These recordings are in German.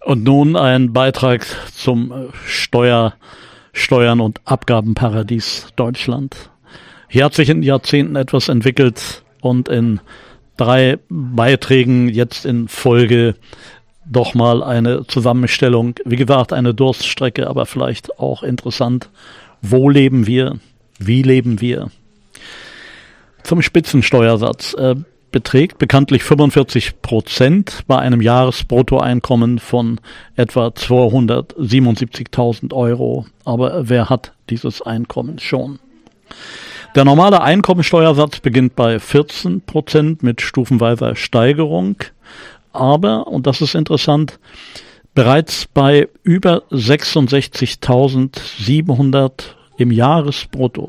Und nun ein Beitrag zum Steuern- und Abgabenparadies Deutschland. Hier hat sich in Jahrzehnten etwas entwickelt und in 3 Beiträgen jetzt in Folge doch mal eine Zusammenstellung. Wie gesagt, eine Durststrecke, aber vielleicht auch interessant. Wo leben wir? Wie leben wir? Zum Spitzensteuersatz. Beträgt bekanntlich 45% bei einem Jahresbruttoeinkommen von etwa 277.000 Euro. Aber wer hat dieses Einkommen schon? Der normale Einkommensteuersatz beginnt bei 14% mit stufenweiser Steigerung. Aber, und das ist interessant, bereits bei über 66.700 im Jahresbrutto,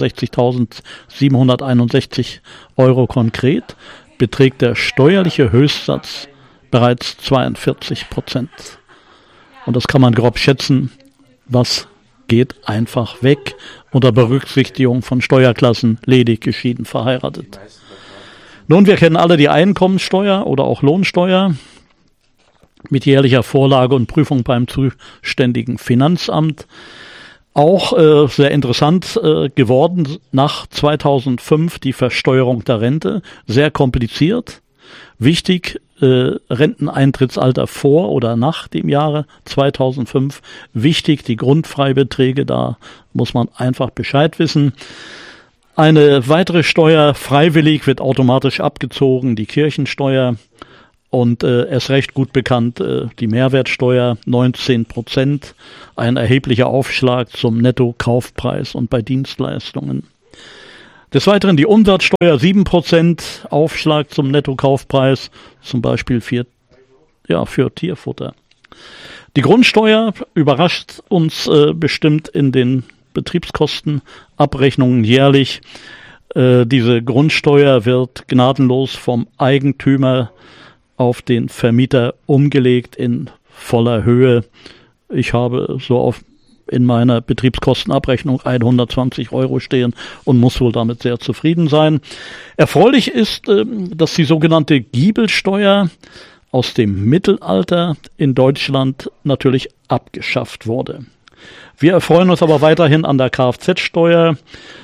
66.761 Euro konkret, beträgt der steuerliche Höchstsatz bereits 42%. Und das kann man grob schätzen, was geht einfach weg unter Berücksichtigung von Steuerklassen, ledig, geschieden, verheiratet. Nun, wir kennen alle die Einkommensteuer oder auch Lohnsteuer mit jährlicher Vorlage und Prüfung beim zuständigen Finanzamt. Auch sehr interessant geworden nach 2005 die Versteuerung der Rente. Sehr kompliziert. Wichtig, Renteneintrittsalter vor oder nach dem Jahre 2005. Wichtig, die Grundfreibeträge, da muss man einfach Bescheid wissen. Eine weitere Steuer, freiwillig, wird automatisch abgezogen, die Kirchensteuer. Und erst recht gut bekannt, die Mehrwertsteuer 19%, ein erheblicher Aufschlag zum Nettokaufpreis und bei Dienstleistungen. Des Weiteren die Umsatzsteuer 7% Aufschlag zum Nettokaufpreis, zum Beispiel für Tierfutter. Die Grundsteuer überrascht uns bestimmt in den Betriebskostenabrechnungen jährlich. Diese Grundsteuer wird gnadenlos vom Eigentümer auf den Vermieter umgelegt in voller Höhe. Ich habe so in meiner Betriebskostenabrechnung 120 Euro stehen und muss wohl damit sehr zufrieden sein. Erfreulich ist, dass die sogenannte Giebelsteuer aus dem Mittelalter in Deutschland natürlich abgeschafft wurde. Wir erfreuen uns aber weiterhin an der Kfz-Steuer,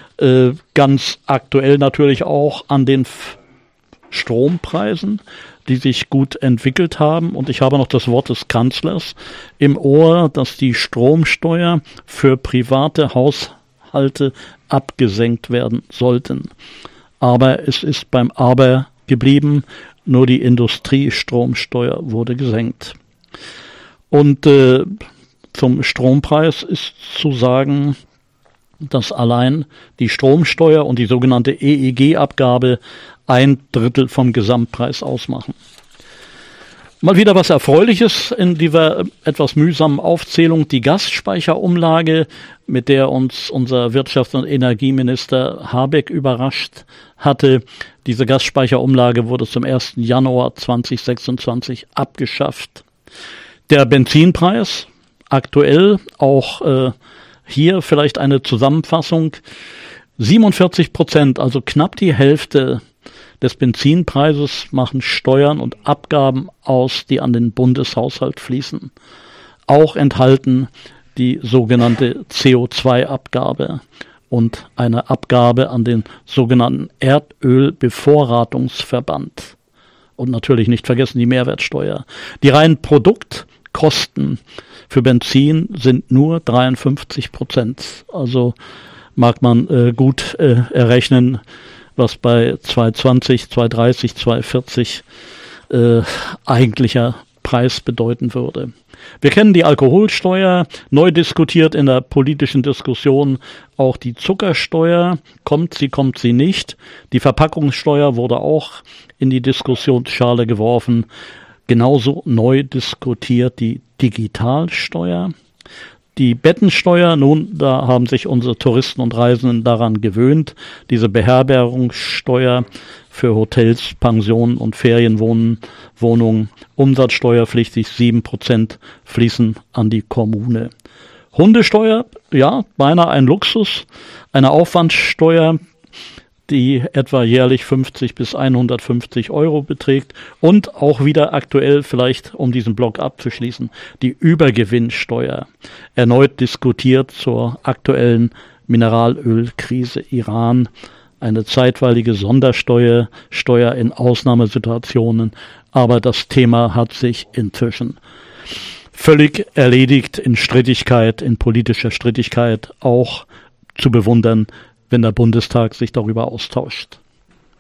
ganz aktuell natürlich auch an den Strompreisen, die sich gut entwickelt haben. Und ich habe noch das Wort des Kanzlers im Ohr, dass die Stromsteuer für private Haushalte abgesenkt werden sollten. Aber es ist beim Aber geblieben, nur die Industriestromsteuer wurde gesenkt. Und zum Strompreis ist zu sagen, dass allein die Stromsteuer und die sogenannte EEG-Abgabe 1/3 vom Gesamtpreis ausmachen. Mal wieder was Erfreuliches in dieser etwas mühsamen Aufzählung. Die Gasspeicherumlage, mit der uns unser Wirtschafts- und Energieminister Habeck überrascht hatte. Diese Gasspeicherumlage wurde zum 1. Januar 2026 abgeschafft. Der Benzinpreis, aktuell auch hier vielleicht eine Zusammenfassung. 47%, also knapp die Hälfte des Benzinpreises machen Steuern und Abgaben aus, die an den Bundeshaushalt fließen. Auch enthalten die sogenannte CO2-Abgabe und eine Abgabe an den sogenannten Erdölbevorratungsverband. Und natürlich nicht vergessen die Mehrwertsteuer. Die reinen Produktkosten für Benzin sind nur 53%. Also mag man gut errechnen, was bei 2,20, 2,30, 2,40 eigentlicher Preis bedeuten würde. Wir kennen die Alkoholsteuer, neu diskutiert in der politischen Diskussion auch die Zuckersteuer, kommt sie nicht. Die Verpackungssteuer wurde auch in die Diskussionsschale geworfen. Genauso neu diskutiert die Digitalsteuer. Die Bettensteuer, nun, da haben sich unsere Touristen und Reisenden daran gewöhnt. Diese Beherbergungssteuer für Hotels, Pensionen und Ferienwohnungen, umsatzsteuerpflichtig 7% fließen an die Kommune. Hundesteuer, ja, beinahe ein Luxus. Eine Aufwandsteuer, die etwa jährlich 50 bis 150 Euro beträgt. Und auch wieder aktuell, vielleicht um diesen Block abzuschließen, die Übergewinnsteuer. Erneut diskutiert zur aktuellen Mineralölkrise Iran. Eine zeitweilige Sondersteuer, Steuer in Ausnahmesituationen. Aber das Thema hat sich inzwischen völlig erledigt in Strittigkeit, in politischer Strittigkeit, auch zu bewundern, wenn der Bundestag sich darüber austauscht.